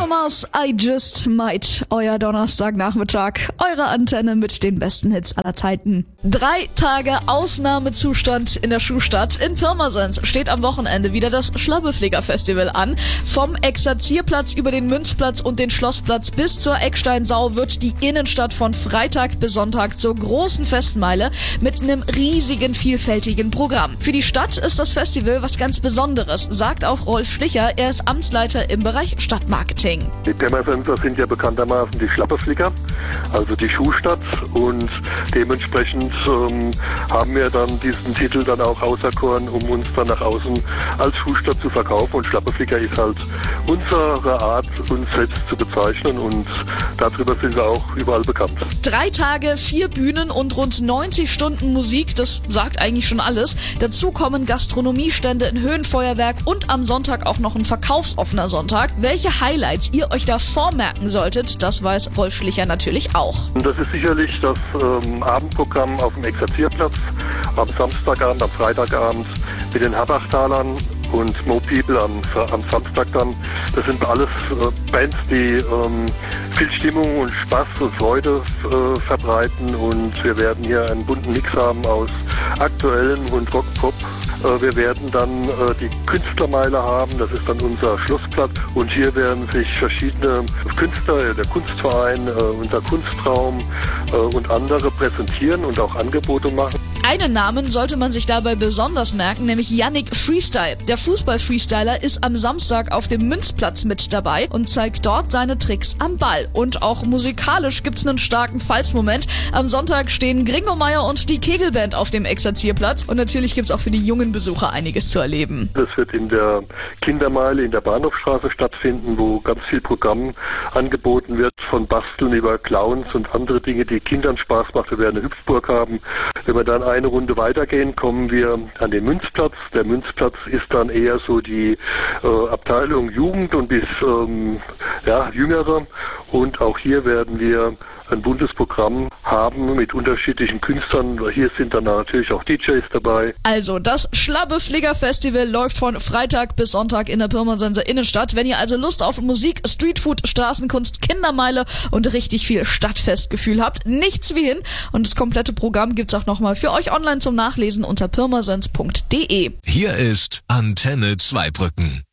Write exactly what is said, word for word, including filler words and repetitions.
Mars, I Just Might. Euer Donnerstagnachmittag, eure Antenne mit den besten Hits aller Zeiten. Drei Tage Ausnahmezustand in der Schuhstadt. In Pirmasens steht am Wochenende wieder das Schlabbefleger-Festival an. Vom Exerzierplatz über den Münzplatz und den Schlossplatz bis zur Ecksteinsau wird die Innenstadt von Freitag bis Sonntag zur großen Festmeile mit einem riesigen, vielfältigen Programm. Für die Stadt ist das Festival was ganz Besonderes, sagt auch Rolf Schlicher. Er ist Amtsleiter im Bereich Stadtmarketing. Die Pirmasenser sind ja bekanntermaßen die Schlabbeflicker, also die Schuhstadt, und dementsprechend ähm, haben wir dann diesen Titel dann auch auserkoren, um uns dann nach außen als Schuhstadt zu verkaufen, und Schlabbeflicker ist halt unsere Art, uns selbst zu bezeichnen, und darüber sind wir auch überall bekannt. Drei Tage, vier Bühnen und rund neunzig Stunden Musik, das sagt eigentlich schon alles. Dazu kommen Gastronomiestände in Höhenfeuerwerk und am Sonntag auch noch ein verkaufsoffener Sonntag. Welche Highlights ihr euch da vormerken solltet, das weiß Rolf Schlicher natürlich auch. Das ist sicherlich das ähm, Abendprogramm auf dem Exerzierplatz am Samstagabend, am Freitagabend mit den Habachtalern und Mo People am, am Samstag dann. Das sind alles äh, Bands, die ähm, viel Stimmung und Spaß und Freude äh, verbreiten, und wir werden hier einen bunten Mix haben aus aktuellem und Rock-Pop. Äh, wir werden dann äh, die Künstlermeile haben, das ist dann unser Schlossplatz, und hier werden sich verschiedene Künstler, der Kunstverein, äh, unser Kunstraum äh, und andere präsentieren und auch Angebote machen. Einen Namen sollte man sich dabei besonders merken, nämlich Yannick Freestyle. Der Fußball-Freestyler ist am Samstag auf dem Münzplatz mit dabei und zeigt dort seine Tricks am Ball. Und auch musikalisch gibt's einen starken Falsmoment. Am Sonntag stehen Gringo Meier und die Kegelband auf dem Exerzierplatz, und natürlich gibt's auch für die jungen Besucher einiges zu erleben. Das wird in der Kindermeile in der Bahnhofstraße stattfinden, wo ganz viel Programm angeboten wird, von Basteln über Clowns und andere Dinge, die Kindern Spaß macht. Wir werden eine Hüpfburg haben. Wenn wir dann eine Runde weitergehen, kommen wir an den Münzplatz. Der Münzplatz ist dann eher so die äh, Abteilung Jugend und bis ähm, ja, Jüngere. Und auch hier werden wir ein buntes Programm haben mit unterschiedlichen Künstlern. Hier sind dann natürlich auch D Js dabei. Also, das Schlabbeflicker-Festival läuft von Freitag bis Sonntag in der Pirmasenser Innenstadt. Wenn ihr also Lust auf Musik, Streetfood, Straßenkunst, Kindermeile und richtig viel Stadtfestgefühl habt, nichts wie hin. Und das komplette Programm gibt's auch nochmal für euch online zum Nachlesen unter pirmasens punkt de. Hier ist Antenne Zweibrücken.